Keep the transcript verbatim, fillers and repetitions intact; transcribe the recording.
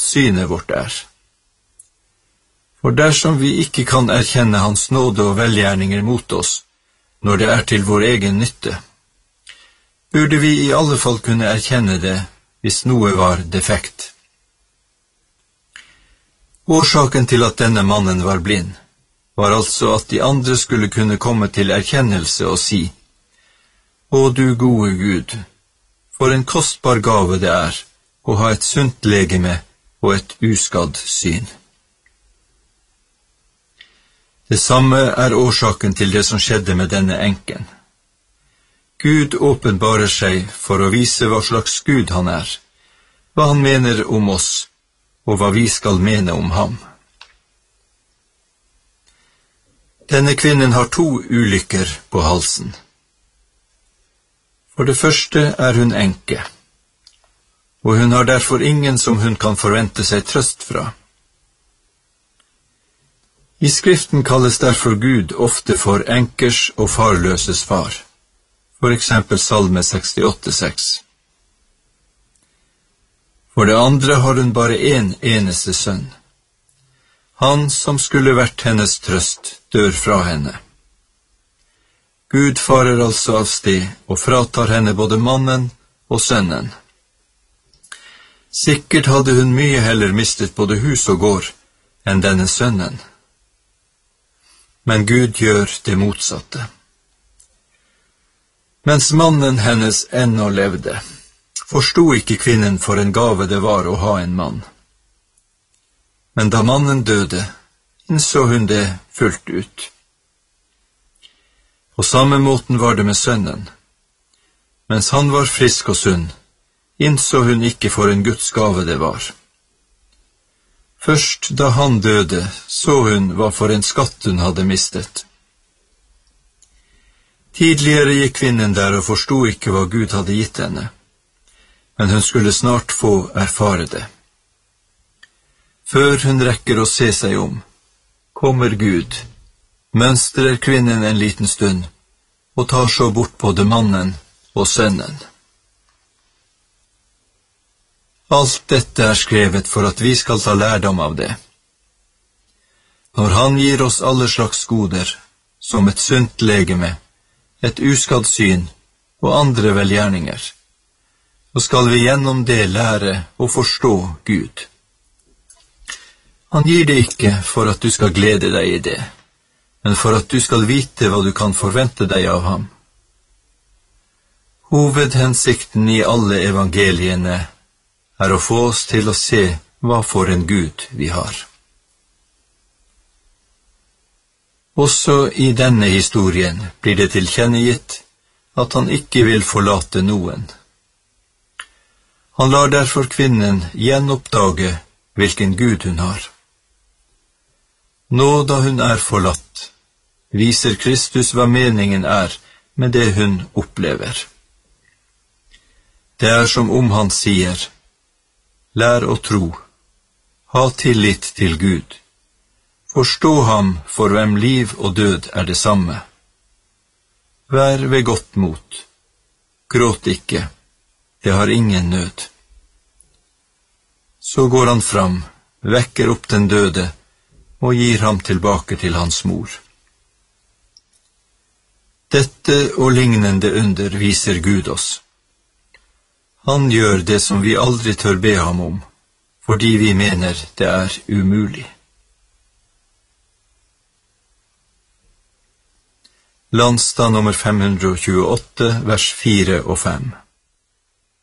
synet vårt er. For dersom vi ikke kan erkjenne hans nåde og velgjerninger mot oss, når det er til vår egen nytte, burde vi i alle fall kunne erkjenne det hvis noe var defekt. Årsaken til at denne mannen var blind, var altså at de andre skulle kunne komme til erkjennelse og si: «Å du gode Gud, for en kostbar gave det er å ha et sunt legeme og et uskadd syn.» Det samme er årsaken til det som skjedde med denne enken. Gud åpenbarer seg for å vise hva slags Gud han er, hva han mener om oss, og hva vi skal mene om ham. Denne kvinnen har to ulykker på halsen. For det første er hun enke, og hun har derfor ingen som hun kan forvente seg trøst fra. I Skriften kalles derfor Gud ofte for enkers og farløses far, for eksempel Salme sekstiåtte seks. For det andre har hun bare en eneste sønn. Han som skulle vært hennes trøst, dør fra henne. Gud farer altså av sted og fratar henne både mannen og sønnen. Sikkert hadde hun mye heller mistet både hus og gård enn denne sønnen. Men Gud gjør det motsatte. Mens mannen hennes ennå levde, forstod ikke kvinnen for en gave det var å ha en mann. Men da mannen døde, innså hun det fullt ut. På samme måten var det med sønnen. Mens han var frisk og sunn, innså hun ikke for en Guds gave det var. Først da han døde, så hun hva for en skatt hun hadde mistet. Tidligere gikk kvinnen der og forstod ikke hva Gud hadde gitt henne, men hun skulle snart få erfare det. Før hun rekker å se seg om, kommer Gud, mønstrer kvinnen en liten stund, og tar så bort både mannen og sønnen. Alt dette er skrevet for at vi skal ta lærdom av det. Når han gir oss alle slags goder, som et sunt legeme, et uskadd syn og andre velgjerninger, så skal vi gjennom det lære å forstå Gud. Han gir det ikke for at du skal glede deg i det, men for at du skal vite hva du kan forvente deg av ham. Hovedhensikten i alle evangeliene er å få oss til å se hva for en Gud vi har. Også i denne historien blir det tilkjennegitt at han ikke vil forlate noen. Han lar derfor kvinnen gjenoppdage hvilken Gud hun har. Nå da hun er forlatt, viser Kristus hva meningen er med det hun opplever. Det er som om han sier: lær å tro, ha tillit til Gud, forstå ham for hvem liv og død er det samme. Vær ved godt mot, gråt ikke, det har ingen nød. Så går han fram, vekker opp den døde, og gir ham tilbake til hans mor. Dette og lignende under viser Gud oss. Han gjør det som vi aldri tør be ham om, fordi vi mener det er umulig. Landstad nummer fem hundre og tjueåtte, vers fire og fem.